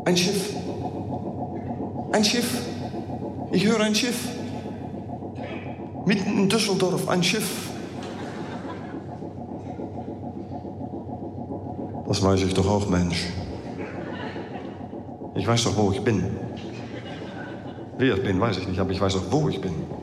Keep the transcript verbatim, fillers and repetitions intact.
Ein Schiff. Ein Schiff. Ich höre ein Schiff. Mitten in Düsseldorf, ein Schiff. Das weiß ich doch auch, Mensch. Ich weiß doch, wo ich bin. Wer ich bin, weiß ich nicht, aber ich weiß auch, wo ich bin.